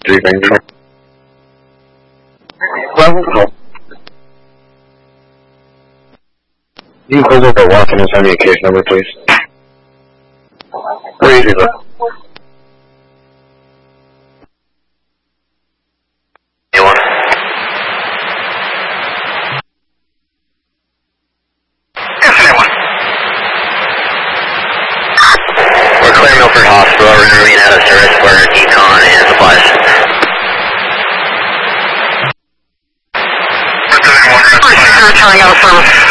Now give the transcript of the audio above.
3 Ranger. Level. Can you pull over walking and send me a case number, please? Where is it? Milford Hospital, we're moving out of service for decon and supplies. Turning out of service.